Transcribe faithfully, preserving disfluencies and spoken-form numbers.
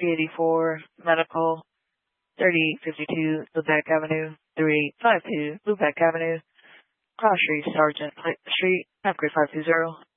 three eighty-four Medical, thirty-eight fifty-two Lubeck Avenue, thirty-eight fifty-two Lubeck Avenue, Cross Street, Sergeant Street, Upgrade five two zero.